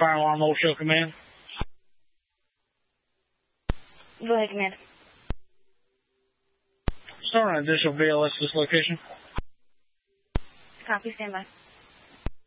Fire Alarm Old Show Command. Go ahead, Command. Start an additional VLS to this location. Copy, stand by.